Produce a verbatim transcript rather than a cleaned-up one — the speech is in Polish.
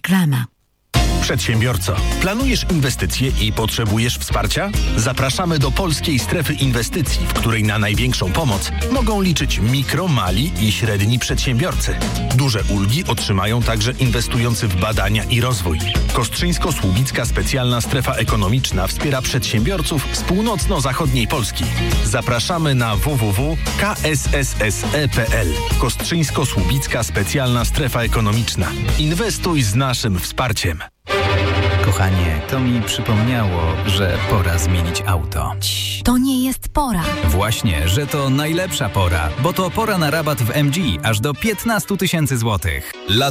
Reklama. Przedsiębiorco, planujesz inwestycje i potrzebujesz wsparcia? Zapraszamy do Polskiej Strefy Inwestycji, w której na największą pomoc mogą liczyć mikro, mali i średni przedsiębiorcy. Duże ulgi otrzymają także inwestujący w badania i rozwój. Kostrzyńsko-Słubicka Specjalna Strefa Ekonomiczna wspiera przedsiębiorców z północno-zachodniej Polski. Zapraszamy na w w w kropka k s s s e kropka p l. Kostrzyńsko-Słubicka Specjalna Strefa Ekonomiczna. Inwestuj z naszym wsparciem. Kochanie, to mi przypomniało, że pora zmienić auto. To nie jest pora. Właśnie, że to najlepsza pora, bo to pora na rabat w M G aż do piętnaście tysięcy złotych.